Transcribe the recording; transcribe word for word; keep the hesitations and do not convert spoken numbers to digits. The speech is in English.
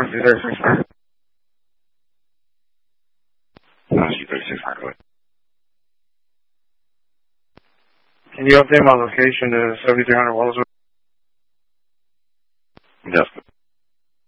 one two thirty-six five. one two thirty-six five, go ahead. Can you update my location to seventy-three hundred Wellswood? Yes.